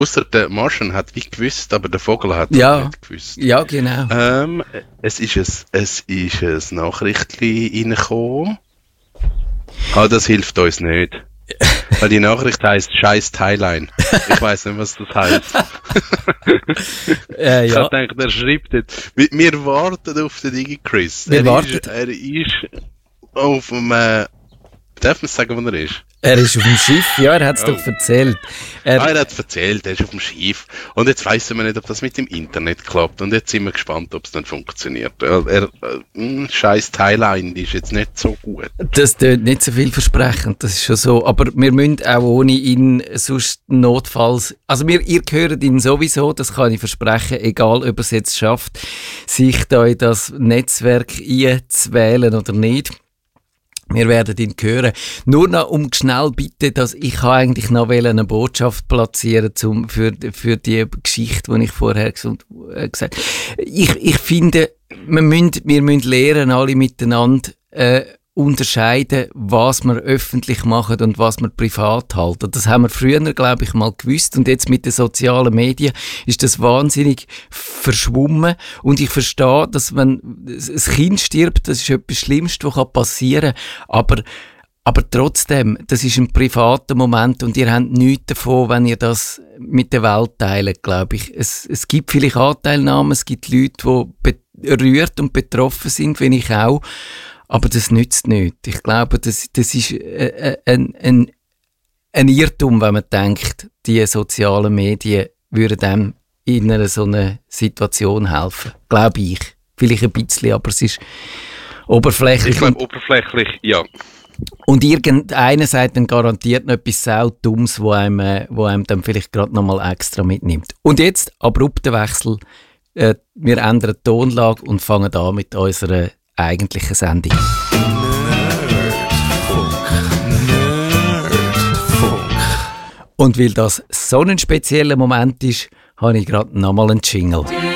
Ausser der Martian hat wie gewusst, aber der Vogel hat Ja. nicht gewusst. Ja, genau. Es ist ein Nachrichtli reingekommen. Das hilft uns nicht. Weil die Nachricht heisst «Scheiß Thailine». Ich weiss nicht, was das heisst. Ich Ja. hab gedacht, er schreibt jetzt. Wir warten auf den DigiChris. Wir warten. Er ist auf dem... darf man sagen, wo er ist? Er ist auf dem Schiff, ja, er hat es doch erzählt. Er hat erzählt, er ist auf dem Schiff. Und jetzt weiss man nicht, ob das mit dem Internet klappt. Und jetzt sind wir gespannt, ob es dann funktioniert. Scheiß Thailand ist jetzt nicht so gut. Das tönt nicht so vielversprechend, das ist schon so. Aber wir müssen auch ohne ihn sonst notfalls... Also ihr hört ihn sowieso, das kann ich versprechen, egal ob er es jetzt schafft, sich da in das Netzwerk einzuwählen oder nicht. Wir werden ihn hören. Nur noch schnell bitte, dass ich eigentlich noch eine Botschaft platzieren für die Geschichte, die ich vorher gesagt habe. Ich finde, wir müssen lernen, alle miteinander unterscheiden, was wir öffentlich machen und was wir privat halten. Das haben wir früher, glaube ich, mal gewusst. Und jetzt mit den sozialen Medien ist das wahnsinnig verschwommen. Und ich verstehe, dass wenn ein Kind stirbt, das ist etwas Schlimmste, was passieren kann. Aber trotzdem, das ist ein privater Moment und ihr habt nichts davon, wenn ihr das mit der Welt teilt, glaube ich. Es gibt vielleicht Anteilnahmen, es gibt Leute, die berührt und betroffen sind, wie ich auch. Aber das nützt nicht. Ich glaube, das ist ein Irrtum, wenn man denkt, die sozialen Medien würden dem in einer so einer Situation helfen. Glaube ich. Vielleicht ein bisschen, aber es ist oberflächlich. Ich glaube, oberflächlich, ja. Und irgendeiner sagt dann garantiert noch etwas Saudummes, wo einem dann vielleicht gerade noch mal extra mitnimmt. Und jetzt, abrupter Wechsel. Wir ändern die Tonlage und fangen an mit unserer eigentlichen Sendung. Nerdfunk. Und weil das so ein spezieller Moment ist, habe ich gerade nochmal einen Jingle.